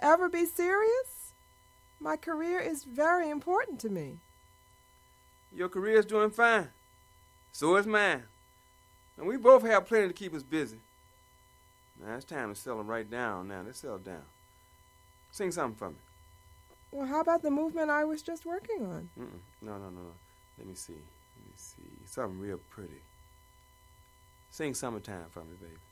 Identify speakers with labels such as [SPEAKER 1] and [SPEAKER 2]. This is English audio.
[SPEAKER 1] ever be serious? My career is very important to me.
[SPEAKER 2] Your career is doing fine. So is mine. And we both have plenty to keep us busy. Now, it's time to settle right down now. Let's settle down. Sing something for me.
[SPEAKER 1] Well, how about the movement I was just working on?
[SPEAKER 2] No. Let me see. Something real pretty. Sing Summertime for me, baby.